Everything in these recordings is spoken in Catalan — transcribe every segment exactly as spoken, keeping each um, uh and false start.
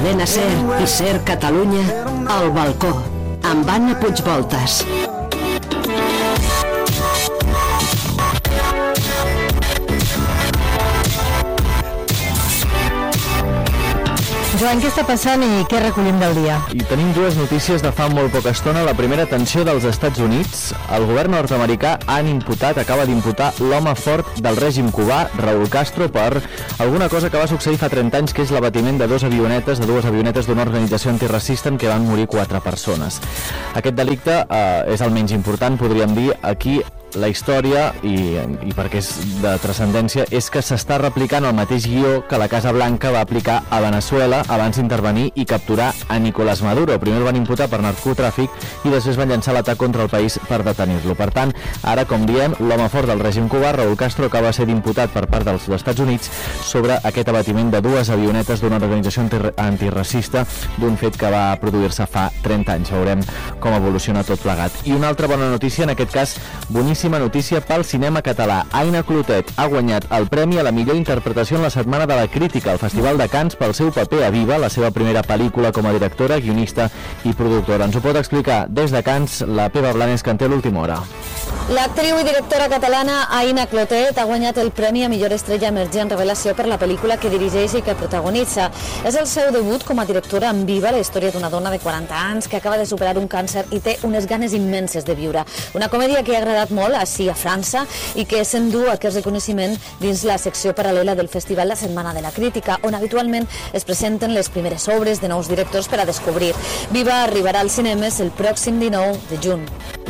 Cadena Ser i Ser Catalunya, al balcó, amb Anna Puigvoltas. Joan, què està passant i què recollim del dia? I tenim dues notícies de fa molt poca estona. La primera, atenció dels Estats Units. El govern nord-americà han imputat, acaba d'imputar l'home fort del règim cubà, Raúl Castro, per alguna cosa que va succeir fa trenta anys, que és l'abatiment de dues avionetes, de dues avionetes d'una organització antiracista en què van morir quatre persones. Aquest delicte eh, és el menys important, podríem dir, aquí la història, i, i perquè és de transcendència, és que s'està replicant el mateix guió que la Casa Blanca va aplicar a Venezuela abans d'intervenir i capturar a Nicolás Maduro. Primer el van imputar per narcotràfic i després van llançar l'atac contra el país per detenir-lo. Per tant, ara, com diem, l'home fort del règim cubà, Raúl Castro, acaba de ser imputat per part dels Estats Units sobre aquest abatiment de dues avionetes d'una organització antiracista, d'un fet que va produir-se fa trenta anys. Veurem com evoluciona tot plegat. I una altra bona notícia, en aquest cas, boníssima notícia pel cinema català. Aina Clotet ha guanyat el premi a la millor interpretació en la Setmana de la Crítica al Festival de Cannes pel seu paper a Viva, la seva primera pel·lícula com a directora, guionista i productora. Ens ho pot explicar des de Cannes la Pepa Blanes, que en té l'última hora. L'actriu i directora catalana Aina Clotet ha guanyat el Premi a Millor Estrella Emergent Revelació per la pel·lícula que dirigeix i que protagonitza. És el seu debut com a directora en Viva, la història d'una dona de quaranta anys que acaba de superar un càncer i té unes ganes immenses de viure. Una comèdia que ha agradat molt així a França i que s'endú aquest reconeixement dins la secció paral·lela del Festival La Setmana de la Crítica, on habitualment es presenten les primeres obres de nous directors per a descobrir. Viva arribarà als cinemes el pròxim dinou de juny.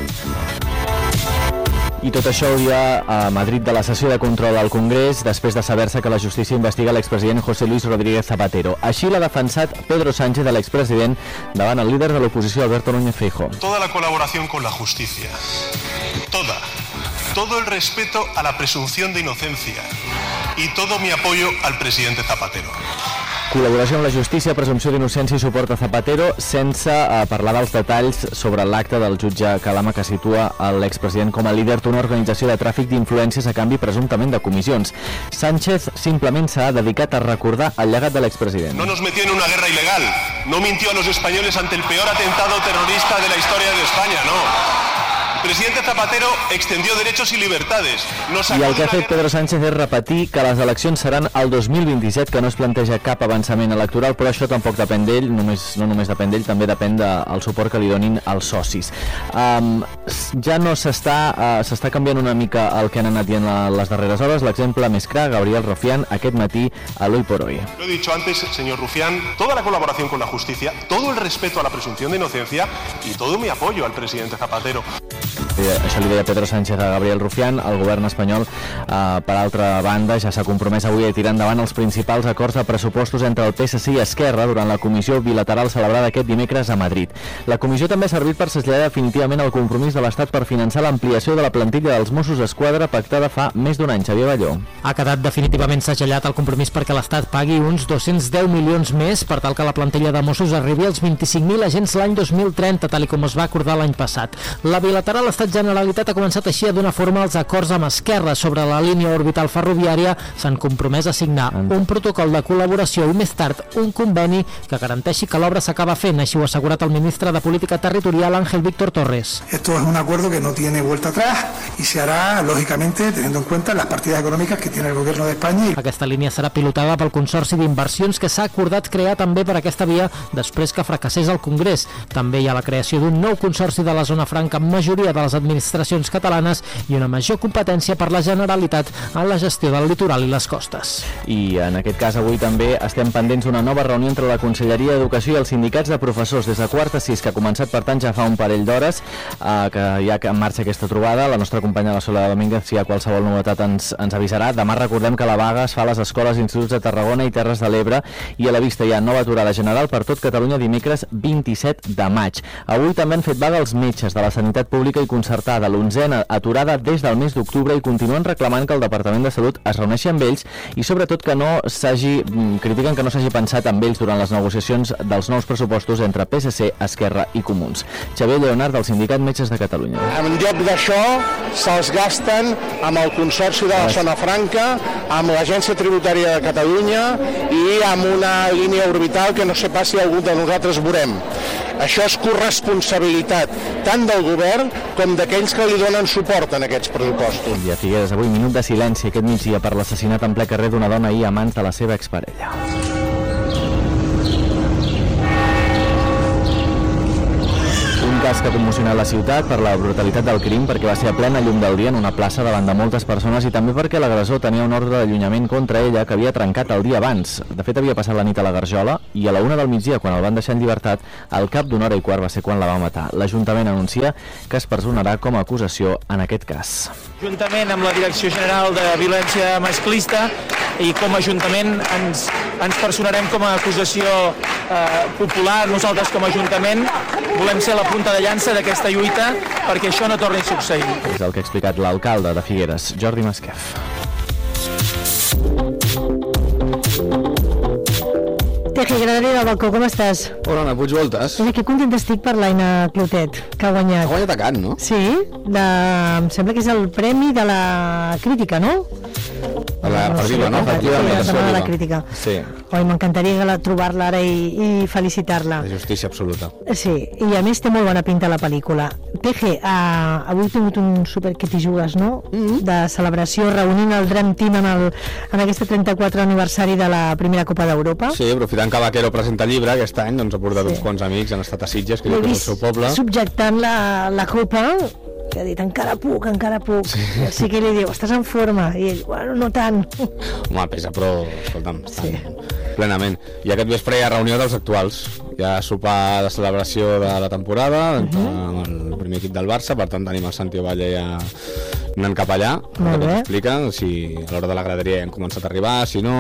I tot això hauria a Madrid de la sessió de control al Congrés després de saber-se que la justícia investiga l'expresident José Luis Rodríguez Zapatero. Així l'ha defensat Pedro Sánchez, de l'expresident, davant el líder de l'oposició, Alberto Núñez Feijóo. Toda la colaboración con la justicia, toda, todo el respeto a la presunción de inocencia y todo mi apoyo al presidente Zapatero. Col·laboració amb la justícia, presumpció d'innocència i suport a Zapatero, sense eh, parlar dels detalls sobre l'acte del jutge Calama que situa l'expresident com a líder d'una organització de tràfic d'influències a canvi presumptament de comissions. Sánchez simplement s'ha dedicat a recordar el llegat de l'expresident. No nos metió en una guerra ilegal, no mintió a los españoles ante el peor atentado terrorista de la historia de España, no. El presidente Zapatero extendió derechos y libertades. I el que ha fet Pedro Sánchez és repetir que les eleccions seran el dos mil vint-i-set, que no es planteja cap avançament electoral, però això tampoc depèn d'ell, només, no només depèn d'ell, també depèn del suport que li donin els socis. Um, ja no s'està uh, s'està canviant una mica el que han anat dient les darreres hores. L'exemple més clar, Gabriel Rufián, aquest matí a l'Hoy por Hoy. Lo he dicho antes, señor Rufián, toda la colaboración con la justicia, todo el respeto a la presunción de inocencia y todo mi apoyo al presidente Zapatero. Això li deia Pedro Sánchez a Gabriel Rufián. El govern espanyol, eh, per altra banda, ja s'ha compromès avui a tirar endavant els principals acords de pressupostos entre el P S C i Esquerra durant la comissió bilateral celebrada aquest dimecres a Madrid. La comissió també ha servit per traslladar definitivament el compromís de l'Estat per finançar l'ampliació de la plantilla dels Mossos d'Esquadra pactada fa més d'un any. Xavier Balló. Ha quedat definitivament segellat el compromís perquè l'Estat pagui uns dos-cents deu milions més per tal que la plantilla de Mossos arribi als vint-i-cinc mil agents l'any dos mil trenta, tal com es va acordar l'any passat. La bilateral Estat-Generalitat ha començat així a donar forma als acords amb Esquerra sobre la línia orbital ferroviària. S'han compromès a signar un protocol de col·laboració i més tard un conveni que garanteixi que l'obra s'acaba fent, així ho ha assegurat el ministre de Política Territorial, Ángel Víctor Torres. Esto es un acuerdo que no tiene vuelta atrás y se hará, lógicamente, teniendo en cuenta las partidas económicas que tiene el gobierno de España. Aquesta línia serà pilotada pel Consorci d'Inversions que s'ha acordat crear també per aquesta via després que fracassés al Congrés. També hi ha la creació d'un nou consorci de la zona franca amb majoria de les administracions catalanes i una major competència per la Generalitat en la gestió del litoral i les costes. I en aquest cas avui també estem pendents d'una nova reunió entre la Conselleria d'Educació i els sindicats de professors des de quart a sis, que ha començat per tant ja fa un parell d'hores, eh, que ja en marxa aquesta trobada. La nostra companya la Sola Domínguez, si hi ha qualsevol novetat ens, ens avisarà. Demà recordem que la vaga es fa a les escoles i instituts de Tarragona i Terres de l'Ebre, i a la vista hi ha nova aturada general per tot Catalunya dimecres vint-i-set de maig. Avui també han fet vaga els metges de la sanitat pública i concertada, l'onzena aturada des del mes d'octubre, i continuen reclamant que el Departament de Salut es reuneixi amb ells i sobretot que no s'hagi, critiquen que no s'hagi pensat amb ells durant les negociacions dels nous pressupostos entre P S C, Esquerra i Comuns. Xavier Lleonard, del Sindicat Metges de Catalunya. En lloc d'això, se'ls gasten amb el Consorci de la Zona Franca, amb l'Agència Tributària de Catalunya i amb una línia orbital que no sé pas si algú de nosaltres veurem. Això és corresponsabilitat tant del govern com d'aquells que li donen suport en aquests pressupostos. I a Figueres, avui minut de silenci aquest migdia per l'assassinat en ple carrer d'una dona ahir a mans de la seva exparella. Cas que ha commocionat la ciutat per la brutalitat del crim, perquè va ser a plena llum del dia en una plaça davant de moltes persones, i també perquè l'agressor tenia un ordre d'allunyament contra ella que havia trencat el dia abans. De fet, havia passat la nit a la Garjola i a la una del migdia, quan el van deixar en llibertat, al cap d'una hora i quart va ser quan la va matar. L'Ajuntament anuncia que es personarà com a acusació en aquest cas. Juntament amb la Direcció General de Violència Masclista i com a Ajuntament ens, ens personarem com a acusació eh, popular. Nosaltres com a Ajuntament volem ser la punta de llança d'aquesta lluita perquè això no torni a succeir. És el que ha explicat l'alcalde de Figueres, Jordi Masquef. Teje, Granadera del Balcó, com estàs? Hola, Anna Puigvoltes. Mira, que content estic per l'Aina Clotet, que ha guanyat. Ha guanyat a Can, no? Sí, de... em sembla que és el premi de la crítica, no? De la perdiva, no? Efectivament, la setmana de la crítica. Sí. Oi, m'encantaria trobar-la ara i, i felicitar-la. De justícia absoluta. Sí, i a més té molt bona pinta la pel·lícula. Teje, uh, avui he tingut un super que t'hi jugues, no? Mm-hmm. De celebració, reunint el Dream Team en, el, en aquest trenta-quatre aniversari de la primera Copa d'Europa. Sí, aprofitant que Vaquero presenta llibre aquest any, doncs ha portat sí. uns quants amics, han estat a Sitges, que és el seu poble. Subjectant la, la copa, que ha dit, encara puc, encara puc. Sí. Així que li diu, estàs en forma? I ell, bueno, no tant. Home, pesa, però, escolta'm, sí. plenament. I aquest vespre hi ha reunió dels actuals. Hi ha sopar de celebració de la temporada, uh-huh. amb el primer equip del Barça, per tant tenim el Santi Ovalle ja anant cap allà, que tot explica, si a l'hora de la graderia ja han començat a arribar, si no,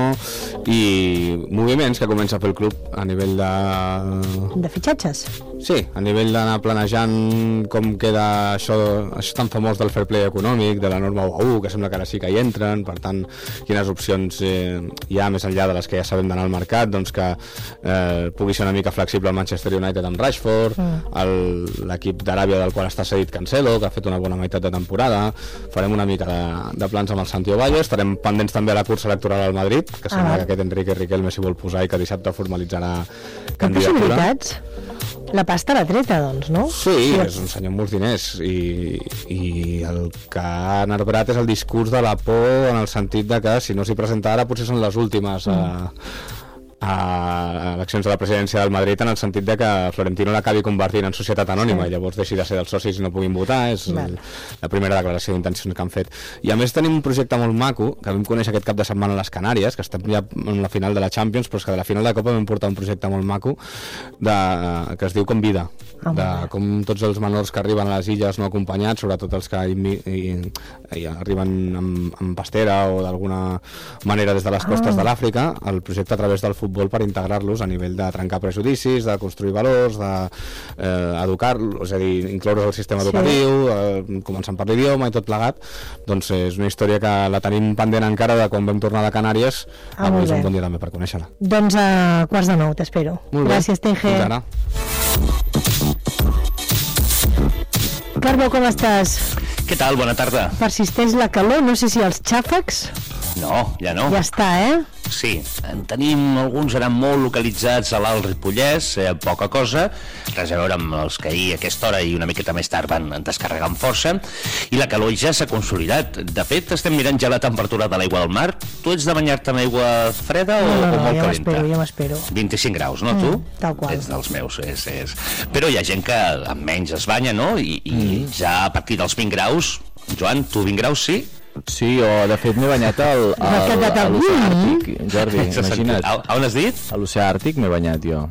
i moviments que comença a fer el club a nivell de... De fitxatges? Sí, a nivell d'anar planejant com queda això, això tan famós del fair play econòmic, de la norma u a u, que sembla que ara sí que hi entren, per tant, quines opcions eh, hi ha més enllà de les que ja sabem d'anar al mercat, doncs que eh, pugui ser una mica flexible el Manchester United amb Rashford, mm. l'equip d'Aràbia del qual està cedit Cancelo, que ha fet una bona meitat de temporada. Farem una mica de, de plans amb el Santi Ovalle, estarem pendents també a la cursa electoral al Madrid, que sembla ah. que aquest Enrique Riquelme s'hi vol posar i que dissabte formalitzarà candidatura. Possibilitats? La pasta l'ha treta, doncs, no? Sí, sí, és un senyor amb molts diners i, i el que ha enarbrat és el discurs de la por, en el sentit de que si no s'hi presenta ara potser són les últimes a, a eleccions de la presidència del Madrid, en el sentit de que Florentino l'acabi convertint en societat anònima sí. i llavors deixi de ser dels socis i no puguin votar. És el, la primera declaració d'intencions que han fet. I a més tenim un projecte molt maco que vam conèixer aquest cap de setmana a les Canàries, que estem ja en la final de la Champions, però és que de la final de la Copa vam portar un projecte molt maco de, que es diu Convida, oh, de com tots els menors que arriben a les illes no acompanyats, sobretot els que i, i, i arriben amb, amb pastera o d'alguna manera des de les costes oh. de l'Àfrica, el projecte a través del futbol per integrar-los a nivell de trencar prejudicis, de construir valors, d'educar-los, eh, és a dir, incloure's al sistema educatiu, sí. eh, començant per l'idioma i tot plegat. Doncs és una història que la tenim pendent encara de quan vam tornar de Canàries. Ah, avui és un bon dia també per conèixer-la. Doncs a quarts de nou, t'espero. Gràcies, Teje. Fins ara. Carbo, com estàs? Què tal? Bona tarda. Persisteix la calor, no sé si els xàfecs... No, ja no. Ja està, eh? Sí, en tenim alguns ara molt localitzats a l'Alt Ripollès, eh, poca cosa, res a veure amb els que ahir a aquesta hora i una miqueta més tard van descarregar amb força, i la calor ja s'ha consolidat. De fet, estem mirant ja la temperatura de l'aigua del mar. Tu ets de banyar-te amb aigua freda o, no, no, no, o molt ja calenta? M'espero, ja m'espero. vint-i-cinc graus, no, tu? Mm, tal qual. Ets dels meus, és, és... Però hi ha gent que amb menys es banya, no? I, i mm. ja a partir dels vint graus... Joan, tu vint graus, sí? Sí, o de fet m'he banyat al, al, a l'oceà Àrtic, Jordi, imagina't. A, a on has dit? A l'oceà Àrtic m'he banyat jo.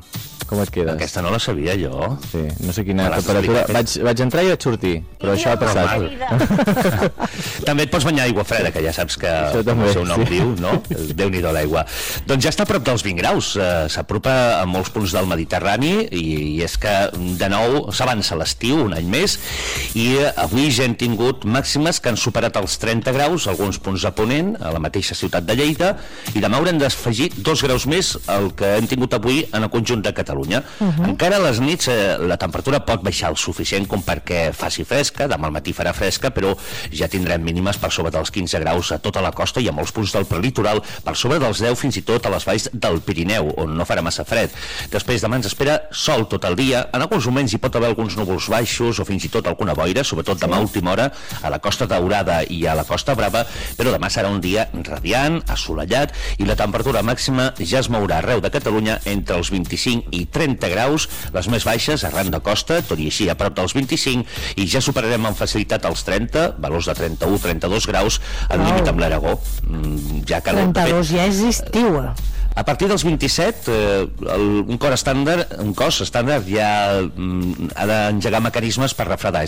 Com et quedes? Aquesta no la sabia jo. Sí, no sé quina temperatura. Vaig, vaig entrar i vaig sortir, però això ha passat. També et pots banyar aigua freda, que ja saps que també, el seu nom sí. diu, no? Déu-n'hi-do l'aigua. Doncs ja està a prop dels vint graus. Uh, S'apropa a molts punts del Mediterrani i, i és que, de nou, s'avança l'estiu un any més i uh, avui ja hem tingut màximes que han superat els trenta graus, alguns punts a Ponent, a la mateixa ciutat de Lleida, i demà haurem d'afegir dos graus més el que hem tingut avui en el conjunt de Catalunya. Uh-huh. Encara a les nits eh, la temperatura pot baixar el suficient com perquè faci fresca, demà al matí farà fresca, però ja tindrem mínimes per sobre dels quinze graus a tota la costa i a molts punts del prelitoral, per sobre dels deu fins i tot a les valls del Pirineu, on no farà massa fred. Després demà ens espera sol tot el dia, en alguns moments hi pot haver alguns núvols baixos o fins i tot alguna boira, sobretot demà a última hora a la Costa Daurada i a la Costa Brava, però demà serà un dia radiant, assolellat, i la temperatura màxima ja es mourà arreu de Catalunya entre els vint-i-cinc i trenta graus, les més baixes arran de costa, tot i així a prop dels vint-i-cinc, i ja superarem amb facilitat els trenta, valors de trenta-u a trenta-dos graus, al límit amb l'Aragó. Ja trenta-dos ja és estiu. A partir dels vint-i-set, eh, el, un cos estàndard, un cos estàndard ja mm, ha d'engegar mecanismes per refredar, és